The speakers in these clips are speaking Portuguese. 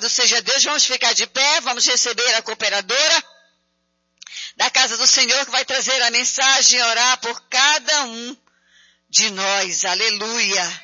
Louvado seja Deus. Vamos ficar de pé, vamos receber a cooperadora da casa do Senhor que vai trazer a mensagem e orar por cada um de nós. Aleluia.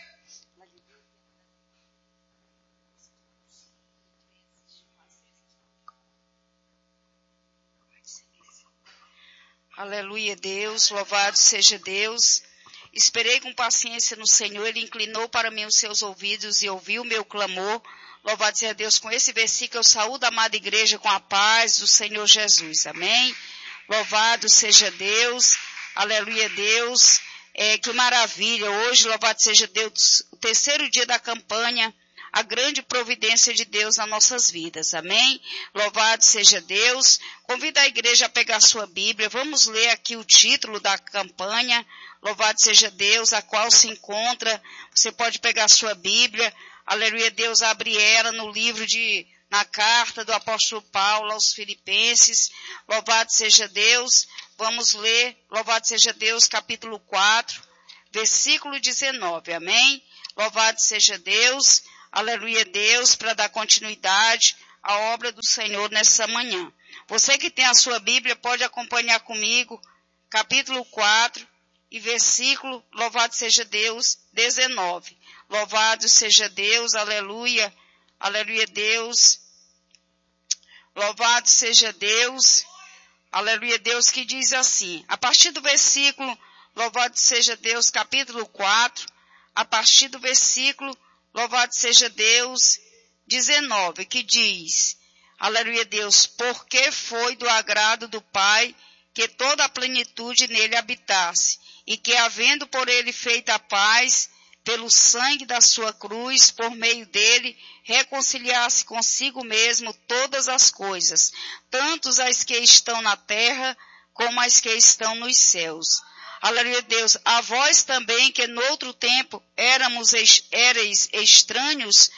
Aleluia, Deus, louvado seja Deus. Esperei com paciência no Senhor, Ele inclinou para mim os seus ouvidos e ouviu o meu clamor. Louvado seja Deus. Com esse versículo eu saúdo a amada igreja com a paz do Senhor Jesus. Amém? Louvado seja Deus. Aleluia, Deus. Que maravilha. Hoje, louvado seja Deus, o terceiro dia da campanha, a grande providência de Deus nas nossas vidas. Amém? Louvado seja Deus. Convido a igreja a pegar sua Bíblia. Vamos ler aqui o título da campanha. Louvado seja Deus, a qual se encontra. Você pode pegar sua Bíblia. Aleluia, Deus, abre ela no livro na carta do apóstolo Paulo aos Filipenses. Louvado seja Deus. Vamos ler, louvado seja Deus, capítulo 4, versículo 19. Amém? Louvado seja Deus. Aleluia, Deus, para dar continuidade à obra do Senhor nessa manhã. Você que tem a sua Bíblia pode acompanhar comigo, capítulo 4 e versículo, louvado seja Deus, 19. Louvado seja Deus, aleluia, aleluia, Deus. Louvado seja Deus, aleluia, Deus, que diz assim, a partir do versículo, louvado seja Deus, capítulo 4, a partir do versículo, louvado seja Deus, 19, que diz, aleluia Deus, porque foi do agrado do Pai que toda a plenitude nele habitasse, e que havendo por ele feito a paz, pelo sangue da sua cruz, por meio dele, reconciliasse consigo mesmo todas as coisas, tanto as que estão na terra, como as que estão nos céus. Aleluia Deus, a vós também que no outro tempo éreis estranhos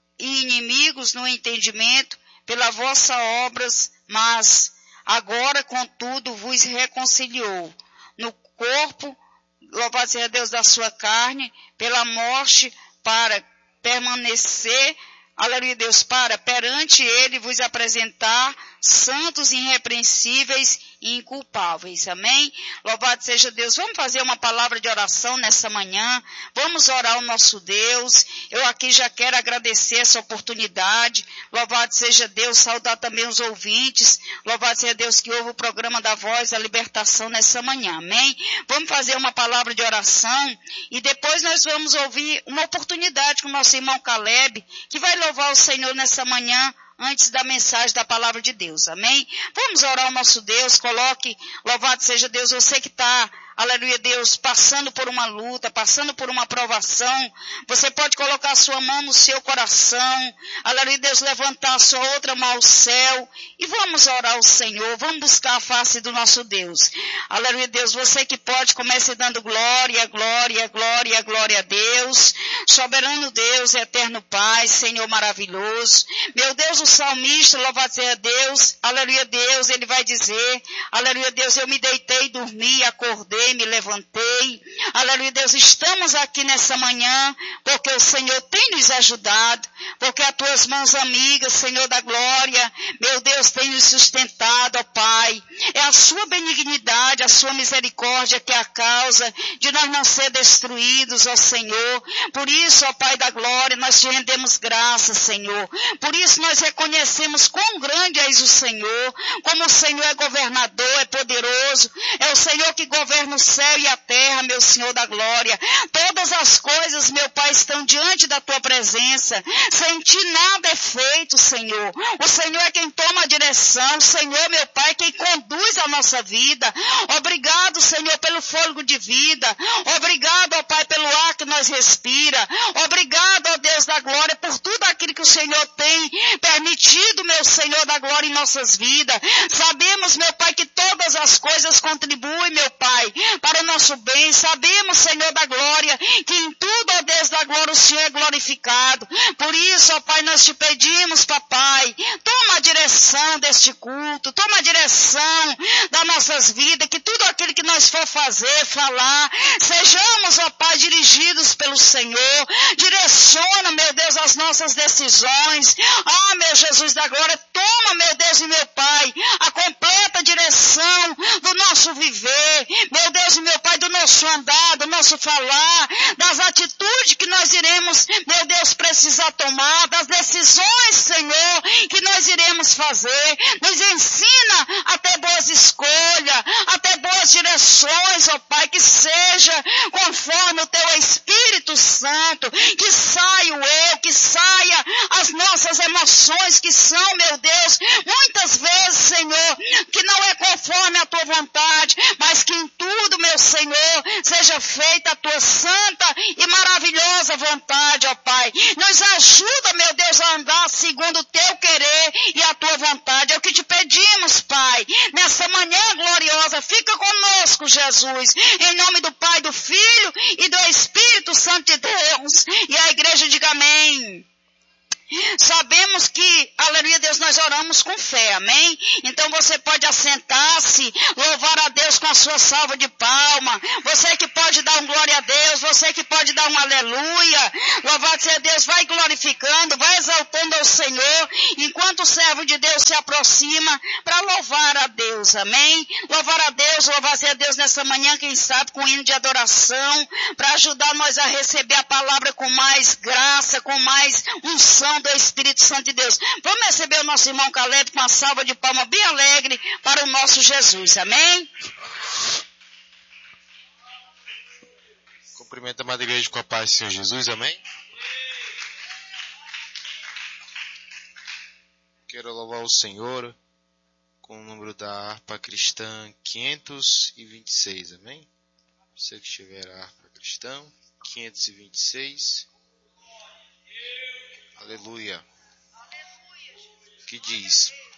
e inimigos no entendimento pelas vossas obras, mas agora contudo vos reconciliou no corpo, louvado seja Deus, da sua carne, pela morte para permanecer, aleluia Deus, para perante ele vos apresentar santos, irrepreensíveis e inculpáveis. Amém? Louvado seja Deus. Vamos fazer uma palavra de oração nessa manhã. Vamos orar ao nosso Deus. Eu aqui já quero agradecer essa oportunidade. Louvado seja Deus. Saudar também os ouvintes. Louvado seja Deus que ouve o programa da Voz da Libertação nessa manhã. Amém? Vamos fazer uma palavra de oração e depois nós vamos ouvir uma oportunidade com o nosso irmão Caleb, que vai louvar o Senhor nessa manhã, antes da mensagem da palavra de Deus, amém? Vamos orar ao nosso Deus, coloque, louvado seja Deus, você que está, aleluia Deus, passando por uma luta, passando por uma provação, você pode colocar a sua mão no seu coração, aleluia Deus, levantar a sua outra mão ao céu, e vamos orar ao Senhor, vamos buscar a face do nosso Deus, aleluia Deus, você que pode, comece dando glória, glória, glória, glória a Deus, soberano Deus, eterno Pai, Senhor maravilhoso, meu Deus, o salmista, louvado seja Deus, aleluia Deus, ele vai dizer, aleluia Deus, eu me deitei, dormi, acordei, me levantei, aleluia Deus, estamos aqui nessa manhã, porque o Senhor tem nos ajudado, porque as tuas mãos amigas, Senhor da glória, meu Deus, tem nos sustentado, ó Pai, é a sua benignidade, a sua misericórdia que é a causa de nós não ser destruídos, ó Senhor, por isso, ó Pai da glória, nós te rendemos graças, Senhor, por isso nós reconhecemos quão grande és o Senhor, como o Senhor é governador, é poderoso, é o Senhor que governa o céu e a terra, meu Senhor da glória. Todas as coisas, meu Pai, estão diante da tua presença. Sem ti nada é feito, Senhor. O Senhor é quem toma a direção, o Senhor, meu Pai, é quem conduz a nossa vida. Obrigado, Senhor, pelo fôlego de vida. Obrigado, ó Pai, pelo ar que nós respira. Obrigado, ó Deus da glória, por tudo aquilo que o Senhor tem permitido, meu Deus, Senhor da glória, em nossas vidas. Sabemos, meu Pai, que todas as coisas contribuem, meu Pai, para o nosso bem. Sabemos, Senhor da glória, que em tudo, ó Deus da glória, o Senhor é glorificado. Por isso, ó Pai, nós te pedimos, papai, toma a direção deste culto, toma a direção das nossas vidas, que tudo aquilo que nós for fazer, falar, sejamos, ó Pai, dirigidos pelo Senhor. Direciona, meu Deus, as nossas decisões. Ah, meu Jesus da glória, toma, meu Deus e meu Pai, a completa direção do nosso viver, meu Deus e meu Pai, do nosso andar, do nosso falar, das atitudes que nós iremos, meu Deus, precisar tomar, das decisões, Senhor, que nós iremos fazer. Nos ensina a ter boas escolhas, a ter boas direções, ó Pai, que seja conforme o Teu Espírito Santo, que saia o eu, que saia as nossas emoções, que são, meu Deus, muitas vezes, Senhor, que não é conforme a Tua vontade, mas que em tudo, meu Senhor, seja feita a Tua santa e maravilhosa vontade, ó Pai. Nos ajuda, meu Deus, a andar segundo o Teu querer e a Tua vontade. É o que te pedimos, Pai, nessa manhã gloriosa. Fica conosco, Jesus, em nome do Pai, do Filho e do Espírito Santo de Deus. E a igreja diga amém. Sabemos que, aleluia, Deus, nós oramos com fé, amém? Então você pode assentar-se, louvar a Deus com a sua salva de palma. Você que pode dar um glória a Deus, você que pode dar um aleluia. Louvado seja Deus, vai glorificando, vai exaltando ao Senhor, enquanto o servo de Deus se aproxima para louvar a Deus, amém? Louvar a Deus, louvar seja Deus nessa manhã, quem sabe, com hino de adoração, para ajudar nós a receber a palavra com mais graça, com mais unção do Espírito Santo de Deus. Vamos receber o nosso irmão Caleb com uma salva de palma bem alegre para o nosso Jesus, amém? Cumprimento a amada igreja com a paz do Senhor Jesus, amém? Quero louvar o Senhor com o número da harpa cristã 526, amém? Você que estiver a harpa cristã 526, aleluia, que diz: